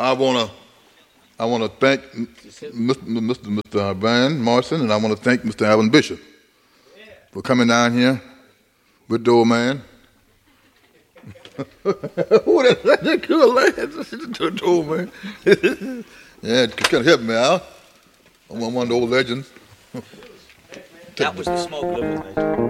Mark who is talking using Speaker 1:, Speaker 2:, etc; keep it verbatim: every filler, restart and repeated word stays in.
Speaker 1: I wanna, I wanna thank Mister Mister Mister Van Morrison, and I wanna thank Mister Alvin Bishop for coming down here with the old man. Who that? That good lad, the old man. Yeah, it kind of help me out. I'm one of the old legends.
Speaker 2: That was the smoke level, man.